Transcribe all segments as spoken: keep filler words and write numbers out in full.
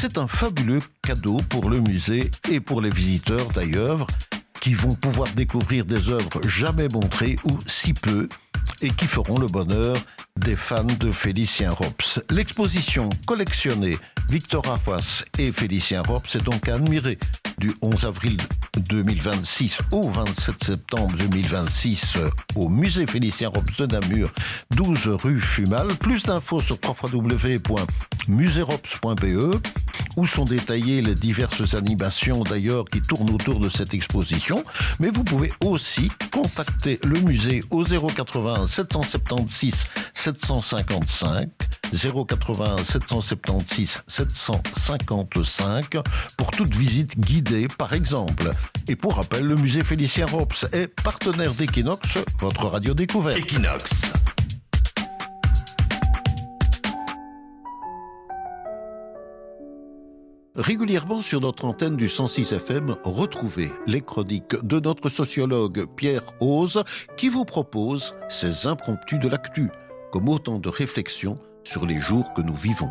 C'est un fabuleux cadeau pour le musée et pour les visiteurs d'ailleurs, qui vont pouvoir découvrir des œuvres jamais montrées ou si peu, et qui feront le bonheur des fans de Félicien Rops. L'exposition collectionnée Victor Arvas et Félicien Rops est donc à admirer du onze avril deux mille vingt-six au vingt-sept septembre deux mille vingt-six au musée Félicien Rops de Namur, douze rue Fumal. Plus d'infos sur w w w point musée rops point b e où sont détaillées les diverses animations d'ailleurs qui tournent autour de cette exposition. Mais vous pouvez aussi contacter le musée au zéro quatre-vingts sept cent soixante-seize sept cent cinquante-cinq, zéro quatre-vingts sept cent soixante-seize sept cent cinquante-cinq pour toute visite guidée par exemple. Et pour rappel, le musée Félicien Rops est partenaire d'Equinox, votre radio découverte. Equinox. Régulièrement sur notre antenne du cent six F M, retrouvez les chroniques de notre sociologue Pierre Ose qui vous propose ses impromptus de l'actu, comme autant de réflexions sur les jours que nous vivons.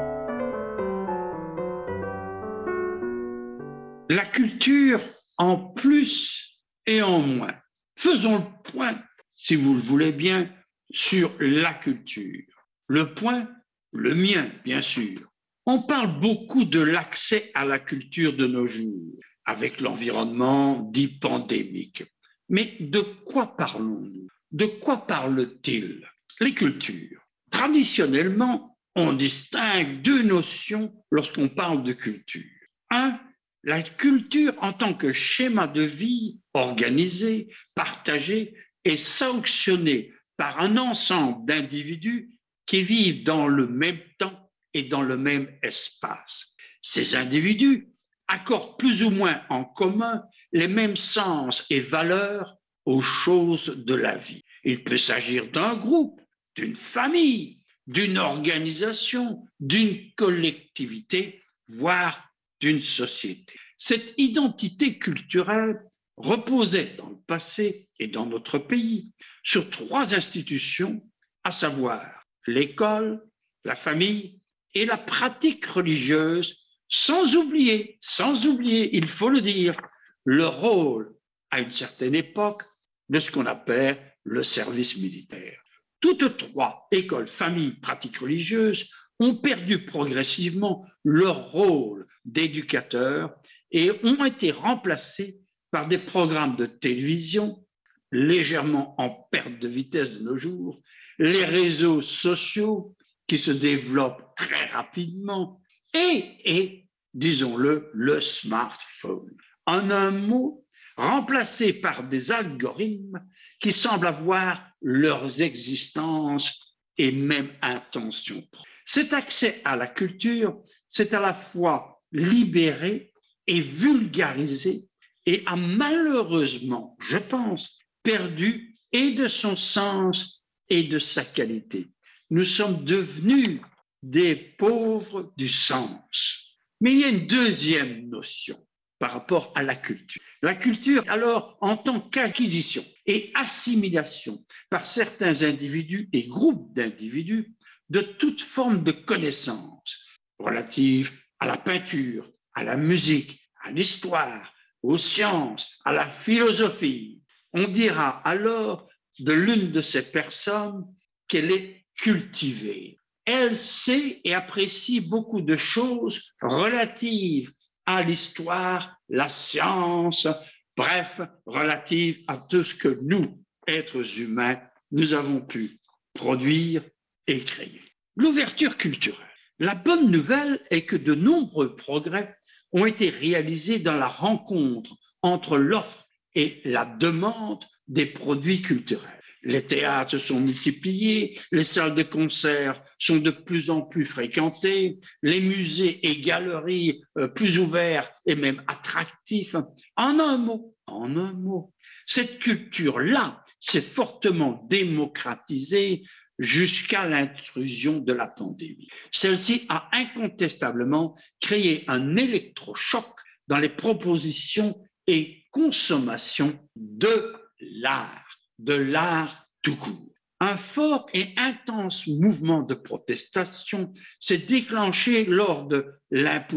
La culture en plus et en moins. Faisons le point, si vous le voulez bien, sur la culture. Le point, le mien, bien sûr. On parle beaucoup de l'accès à la culture de nos jours, avec l'environnement dit pandémique. Mais de quoi parlons-nous? De quoi parle-t-il? Les cultures. Traditionnellement, on distingue deux notions lorsqu'on parle de culture. Un, la culture en tant que schéma de vie organisé, partagé et sanctionné par un ensemble d'individus qui vivent dans le même temps et dans le même espace. Ces individus accordent plus ou moins en commun les mêmes sens et valeurs aux choses de la vie. Il peut s'agir d'un groupe, d'une famille, d'une organisation, d'une collectivité, voire d'une société. Cette identité culturelle reposait dans le passé et dans notre pays sur trois institutions, à savoir l'école, la famille et la pratique religieuse, sans oublier, sans oublier, il faut le dire, le rôle à une certaine époque de ce qu'on appelle le service militaire. Toutes trois, école, famille, pratique religieuse, ont perdu progressivement leur rôle d'éducateurs et ont été remplacées par des programmes de télévision légèrement en perte de vitesse de nos jours, les réseaux sociaux qui se développent très rapidement et, et disons-le, le smartphone. En un mot, remplacés par des algorithmes qui semblent avoir leurs existences et même intentions. Cet accès à la culture, c'est à la fois libéré et vulgarisé et a malheureusement, je pense, perdu et de son sens et de sa qualité. Nous sommes devenus des pauvres du sens. Mais il y a une deuxième notion par rapport à la culture. La culture, alors, en tant qu'acquisition et assimilation par certains individus et groupes d'individus de toute forme de connaissances relatives à la peinture, à la musique, à l'histoire, aux sciences, à la philosophie. On dira alors de l'une de ces personnes qu'elle est cultivée. Elle sait et apprécie beaucoup de choses relatives à l'histoire, la science, bref, relatives à tout ce que nous, êtres humains, nous avons pu produire et créer. L'ouverture culturelle. La bonne nouvelle est que de nombreux progrès ont été réalisés dans la rencontre entre l'offre et la demande des produits culturels. Les théâtres sont multipliés, les salles de concert sont de plus en plus fréquentées, les musées et galeries euh, plus ouverts et même attractifs. En un mot, en un mot, cette culture-là s'est fortement démocratisée jusqu'à l'intrusion de la pandémie. Celle-ci a incontestablement créé un électrochoc dans les propositions et consommations de l'art. de l'art tout court. Un fort et intense mouvement de protestation s'est déclenché lors de l'imposition